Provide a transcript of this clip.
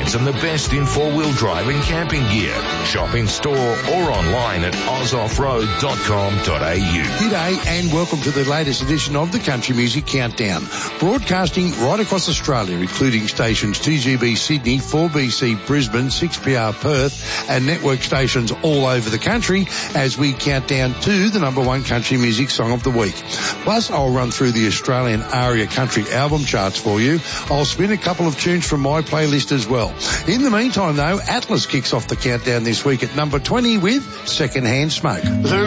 brands and the best in four-wheel drive and camping gear. Shop in store or online at ozoffroad.com.au. G'day and welcome to the latest edition of the Country Music Countdown. Broadcasting right across Australia, including stations 2GB Sydney, 4BC Brisbane, 6PR Perth and network stations all over the country as we count down to the number one country music song of the week. Plus, I'll run through the Australian ARIA Country album charts for you. I'll spin a couple of tunes from my playlist as well. In the meantime, though, Atlas kicks off the countdown this week at number 20 with Secondhand Smoke.